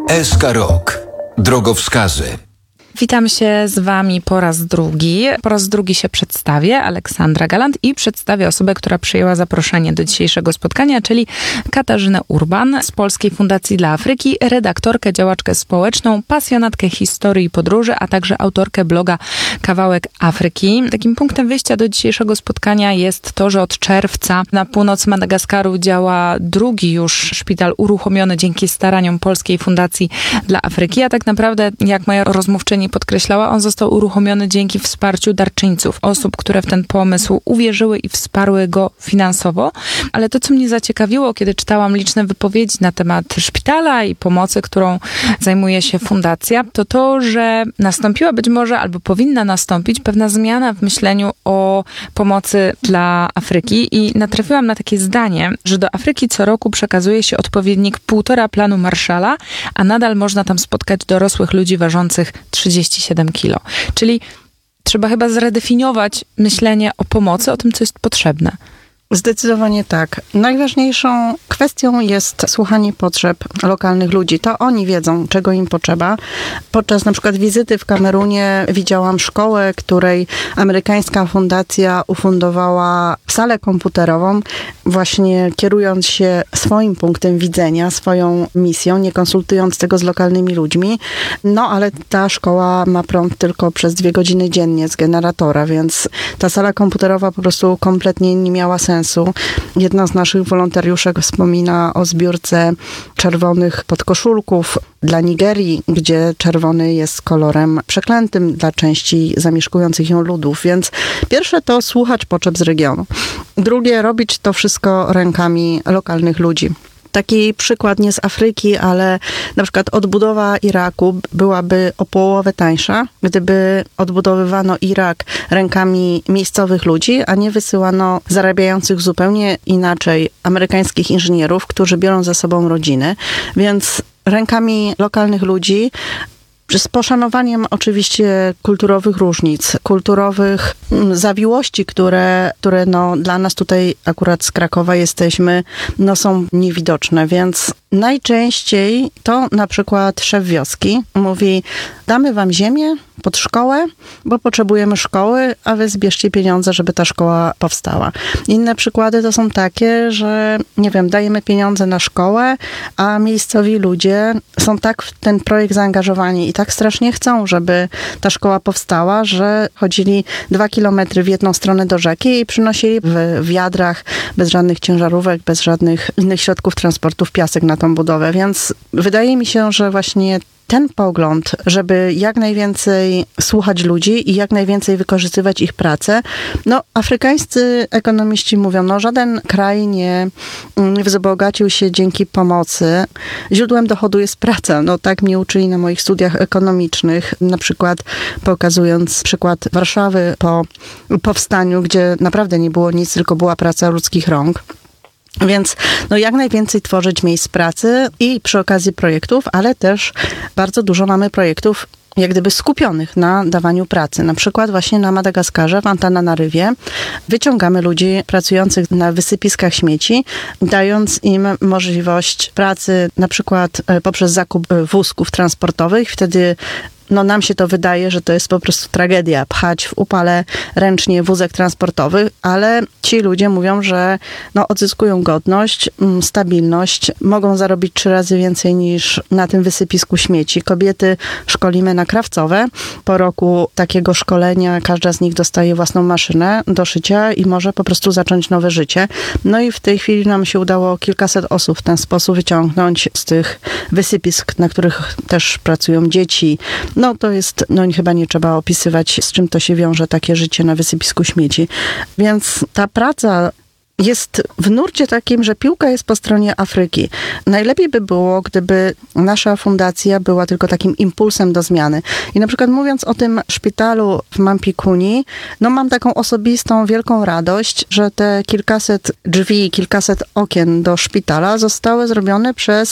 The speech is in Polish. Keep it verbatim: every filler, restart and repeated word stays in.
S K Rok. Drogowskazy. Witam się z wami po raz drugi. Po raz drugi się przedstawię, Aleksandra Galant, i przedstawię osobę, która przyjęła zaproszenie do dzisiejszego spotkania, czyli Katarzynę Urban z Polskiej Fundacji dla Afryki, redaktorkę, działaczkę społeczną, pasjonatkę historii i podróży, a także autorkę bloga Kawałek Afryki. Takim punktem wyjścia do dzisiejszego spotkania jest to, że od czerwca na północy Madagaskaru działa drugi już szpital uruchomiony dzięki staraniom Polskiej Fundacji dla Afryki, a tak naprawdę, jak moja rozmówczyni podkreślała, on został uruchomiony dzięki wsparciu darczyńców, osób, które w ten pomysł uwierzyły i wsparły go finansowo. Ale to, co mnie zaciekawiło, kiedy czytałam liczne wypowiedzi na temat szpitala i pomocy, którą zajmuje się fundacja, to to, że nastąpiła być może, albo powinna nastąpić pewna zmiana w myśleniu o pomocy dla Afryki i natrafiłam na takie zdanie, że do Afryki co roku przekazuje się odpowiednik półtora planu Marshalla, a nadal można tam spotkać dorosłych ludzi ważących trzydzieści siedem kilo. Czyli trzeba chyba zredefiniować myślenie o pomocy, o tym, co jest potrzebne. Zdecydowanie tak. Najważniejszą kwestią jest słuchanie potrzeb lokalnych ludzi. To oni wiedzą, czego im potrzeba. Podczas na przykład wizyty w Kamerunie widziałam szkołę, której amerykańska fundacja ufundowała salę komputerową, właśnie kierując się swoim punktem widzenia, swoją misją, nie konsultując tego z lokalnymi ludźmi. No, ale ta szkoła ma prąd tylko przez dwie godziny dziennie z generatora, więc ta sala komputerowa po prostu kompletnie nie miała sensu. Jedna z naszych wolontariuszek wspomina o zbiórce czerwonych podkoszulków dla Nigerii, gdzie czerwony jest kolorem przeklętym dla części zamieszkujących ją ludów. Więc pierwsze to słuchać potrzeb z regionu. Drugie, robić to wszystko rękami lokalnych ludzi. Taki przykład nie z Afryki, ale na przykład odbudowa Iraku byłaby o połowę tańsza, gdyby odbudowywano Irak rękami miejscowych ludzi, a nie wysyłano zarabiających zupełnie inaczej amerykańskich inżynierów, którzy biorą ze sobą rodziny. Więc rękami lokalnych ludzi, z poszanowaniem oczywiście kulturowych różnic, kulturowych zawiłości, które, które no, dla nas tutaj akurat z Krakowa jesteśmy, no, są niewidoczne, więc najczęściej to na przykład szef wioski mówi: damy wam ziemię pod szkołę, bo potrzebujemy szkoły, a wy zbierzcie pieniądze, żeby ta szkoła powstała. Inne przykłady to są takie, że nie wiem, dajemy pieniądze na szkołę, a miejscowi ludzie są tak w ten projekt zaangażowani i tak strasznie chcą, żeby ta szkoła powstała, że chodzili dwa kilometry w jedną stronę do rzeki i przynosili w wiadrach, bez żadnych ciężarówek, bez żadnych innych środków transportu, piasek na tą budowę. Więc wydaje mi się, że właśnie ten pogląd, żeby jak najwięcej słuchać ludzi i jak najwięcej wykorzystywać ich pracę. No, afrykańscy ekonomiści mówią, no żaden kraj nie wzbogacił się dzięki pomocy. Źródłem dochodu jest praca. No tak mnie uczyli na moich studiach ekonomicznych, na przykład pokazując przykład Warszawy po powstaniu, gdzie naprawdę nie było nic, tylko była praca ludzkich rąk. Więc no jak najwięcej tworzyć miejsc pracy i przy okazji projektów, ale też bardzo dużo mamy projektów jak gdyby skupionych na dawaniu pracy. Na przykład właśnie na Madagaskarze, w Antananarywie, wyciągamy ludzi pracujących na wysypiskach śmieci, dając im możliwość pracy na przykład poprzez zakup wózków transportowych. Wtedy no nam się to wydaje, że to jest po prostu tragedia, pchać w upale ręcznie wózek transportowy, ale ci ludzie mówią, że no odzyskują godność, stabilność, mogą zarobić trzy razy więcej niż na tym wysypisku śmieci. Kobiety szkolimy na krawcowe. Po roku takiego szkolenia każda z nich dostaje własną maszynę do szycia i może po prostu zacząć nowe życie. No i w tej chwili nam się udało kilkaset osób w ten sposób wyciągnąć z tych wysypisk, na których też pracują dzieci. No to jest, no chyba nie trzeba opisywać, z czym to się wiąże takie życie na wysypisku śmieci. Więc ta praca jest w nurcie takim, że piłka jest po stronie Afryki. Najlepiej by było, gdyby nasza fundacja była tylko takim impulsem do zmiany. I na przykład mówiąc o tym szpitalu w Mampikuni, no mam taką osobistą wielką radość, że te kilkaset drzwi, kilkaset okien do szpitala zostały zrobione przez